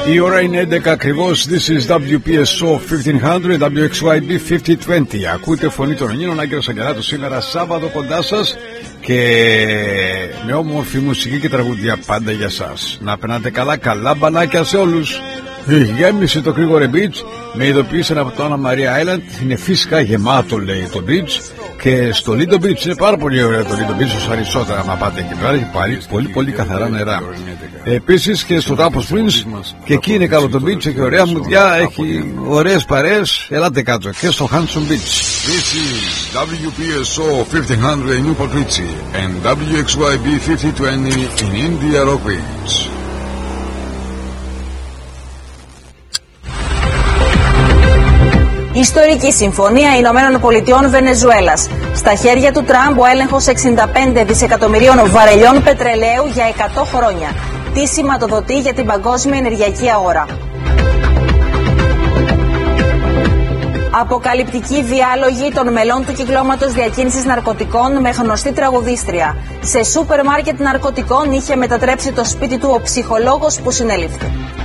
Η ώρα είναι 11 ακριβώς. This is WPSO 1500, WXYB 5020. Ακούτε φωνή των Ελλήνων, Άγγελος Αγγελάτος σήμερα Σάββατο κοντά σας και με όμορφη μουσική και τραγουδιά πάντα για σας. Να περνάτε καλά, καλά μπανάκια σε όλους. Γέμισε το Κρήγορε Beach, με ειδοποίησαν από το Άννα Μαρία Island. Είναι φυσικά γεμάτο, λέει, το beach. Και στο Lido Beach είναι πάρα πολύ ωραίο το Lido Beach, στο Σαρισότερα, να πάτε εκεί πέρα, έχει πολύ πολύ καθαρά νερά. Επίσης και στο Tapo Springs, και εκεί είναι κάτω το beach, έχει ωραία μουδιά, έχει ωραίες παρέες, ελάτε κάτω, και στο Hanson Beach. This is WPSO 1500 in Newport Richie and WXYB 5020 in India Rock Beach. Ιστορική συμφωνία Ηνωμένων Πολιτειών Βενεζουέλας. Στα χέρια του Τραμπ ο έλεγχος 65 δισεκατομμυρίων βαρελιών πετρελαίου για 100 χρόνια. Τι σηματοδοτεί για την παγκόσμια ενεργειακή αγορά. Αποκαλυπτική διάλογη των μελών του κυκλώματος διακίνησης ναρκωτικών με γνωστή τραγουδίστρια. Σε σούπερ μάρκετ ναρκωτικών είχε μετατρέψει το σπίτι του ο ψυχολόγος που συνέληφθη.